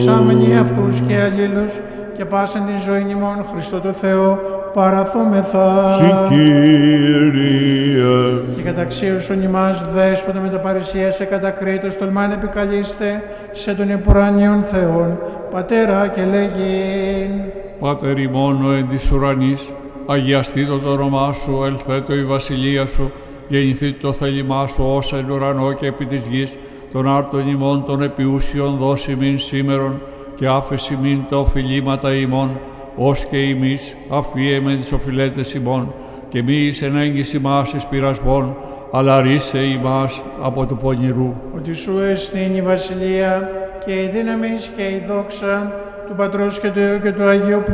Σάμενοι αυτούς και αλλήλους και πάσαν την ζωή ημών Χριστό το Θεό παραθόμεθα. Συ Κύριε. Και καταξίωσον ημάς δέσποτα με τα παρησία σε κατακρίτως τολμάν επικαλείστε σε τον επουρανίον Θεόν Πατέρα και λέγειν. Πάτερ ημών εν της ουρανής, αγιαστήτω το όνομά σου, ελθέτω η βασιλεία σου, γεννηθήτω το θέλημά σου ως εν ουρανό και επί της γης, των άρτων ημών των επιούσιων δώσει μην σήμερον και άφεση μην τα οφειλήματα ημών, ως και εμείς αφίεμεν τις οφειλέτες ημών, και μη εις εν έγκυση μας εις πειρασμόν, αλλά ρίσε ημάς από του πονηρού. Ότι σου εστίν η βασιλεία και η δύναμις και η δόξα του Πατρός και του Υιού και του Αγίου